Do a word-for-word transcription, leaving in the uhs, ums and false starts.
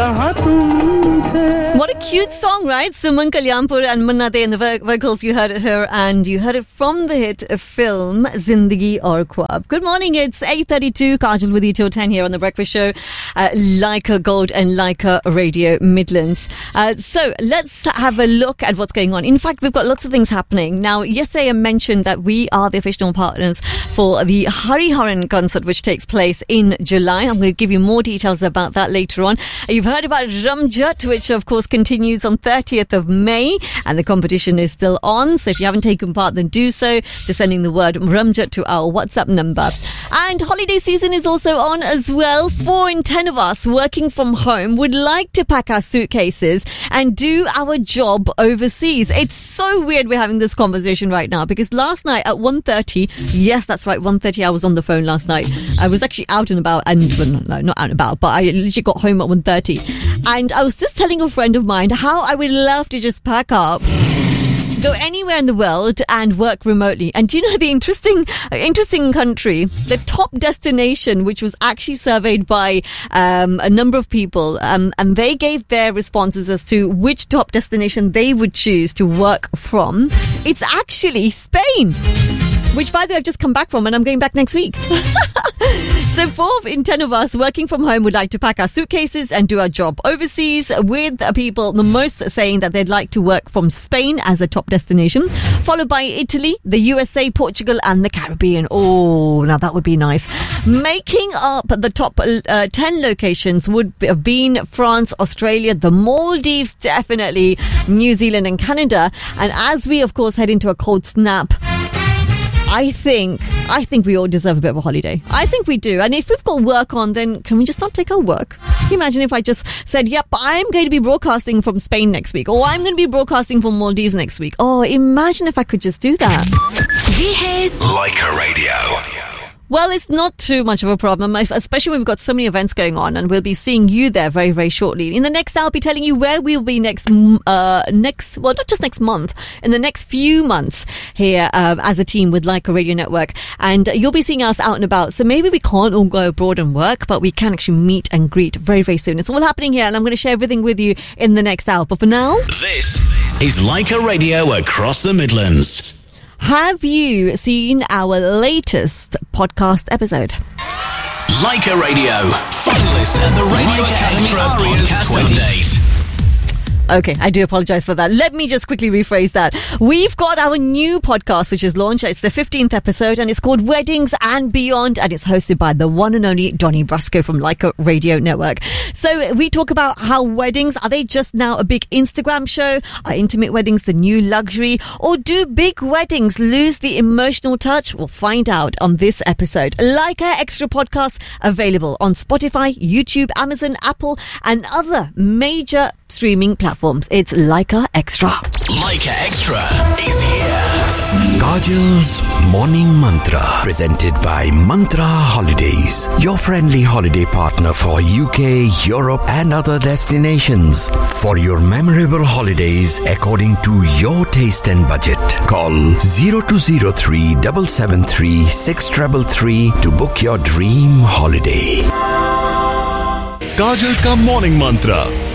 कहा तुमसे. What a cute song, right? Suman Kalyanpur and Munna Dey in the vocals. You heard it here, and you heard it from the hit film Zindagi Aur Khwab. Good morning. It's eight thirty-two. Kajal with you till ten here on the Breakfast Show. Uh, Leica Gold and Leica Radio Midlands. Uh, so let's have a look at what's going on. In fact, we've got lots of things happening. Now, yesterday I mentioned that we are the official partners for the Hariharan concert, which takes place in July. I'm going to give you more details about that later on. You've heard about Ramjat, which of course continues on thirtieth of May, and the competition is still on. So if you haven't taken part, then do so. Just sending the word Ramjat to our WhatsApp number. And holiday season is also on as well. Four in ten of us working from home would like to pack our suitcases and do our job overseas. It's so weird we're having this conversation right now, because last night at one thirty, yes, that's right, one thirty, I was on the phone last night. I was actually out and about, and well, no, not out and about, but I literally got home at one thirty. And I was just telling a friend of mine how I would love to just pack up, go anywhere in the world and work remotely. And do you know the interesting interesting country, the top destination, which was actually surveyed by um, a number of people, um, and they gave their responses as to which top destination they would choose to work from. It's actually Spain, which, by the way, I've just come back from, and I'm going back next week. So four in ten of us working from home would like to pack our suitcases and do our job overseas, with people the most saying that they'd like to work from Spain as a top destination, followed by Italy, the U S A, Portugal and the Caribbean. Oh, now that would be nice. Making up the top uh, ten locations would have been France, Australia, the Maldives, definitely New Zealand and Canada. And as we, of course, head into a cold snap, I think, I think we all deserve a bit of a holiday. I think we do. And if we've got work on, then can we just not take our work? Can you imagine if I just said, yep, I'm going to be broadcasting from Spain next week, or I'm going to be broadcasting from Maldives next week. Oh, imagine if I could just do that. Leica Radio. Well, it's not too much of a problem, especially when we've got so many events going on, and we'll be seeing you there very, very shortly. In the next hour, I'll be telling you where we'll be next, uh, next, well, not just next month, in the next few months here uh, as a team with Leica Radio Network. And you'll be seeing us out and about. So maybe we can't all go abroad and work, but we can actually meet and greet very, very soon. It's all happening here, and I'm going to share everything with you in the next hour. But for now, this is Leica Radio across the Midlands. Have you seen our latest podcast episode? Leica Radio, finalist at the Radio Academy Podcast twenty-eight. Okay, I do apologize for that. Let me just quickly rephrase that. We've got our new podcast, which is launched. It's the fifteenth episode, and it's called Weddings and Beyond, and it's hosted by the one and only Donny Brasco from Leica Radio Network. So we talk about how weddings, are they just now a big Instagram show? Are intimate weddings the new luxury? Or do big weddings lose the emotional touch? We'll find out on this episode. Leica Extra podcast available on Spotify, YouTube, Amazon, Apple, and other major streaming platforms. It's Leica Extra. Leica Extra is here. Kajal's Morning Mantra, presented by Mantra Holidays, your friendly holiday partner for U K, Europe and other destinations. For your memorable holidays according to your taste and budget, call zero two zero three seven seven three six three three to book your dream holiday. Kajal ka Morning Mantra